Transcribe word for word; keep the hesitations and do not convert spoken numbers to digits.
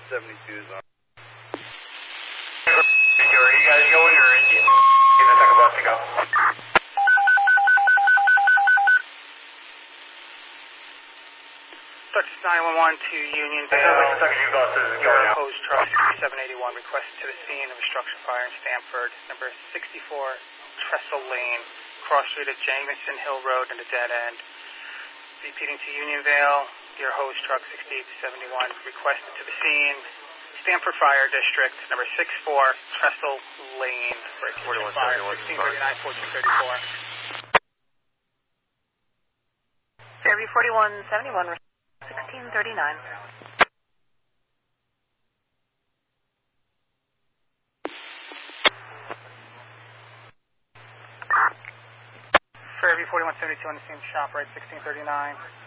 seventy-two is on. Are you guys going or is the second bus to go? Dutchess nine one one to Unionville. The second U bus is Your going out. hose truck sixty-seven eighty-one requested to the scene of a structure fire in Stamford, number sixty-four Trestle Lane, cross street at Jamison Hill Road and a dead end. Repeating to Unionville, your hose truck sixty-eight seventy-one requested to the scene, Stamford Fire District, number sixty-four Trestle Lane, for a kitchen fire, sixteen thirty-nine, fourteen thirty-four. Fairview forty-one seventy-one, sixteen thirty-nine. Fairview forty-one seventy-two on the scene, shop right, sixteen thirty-nine.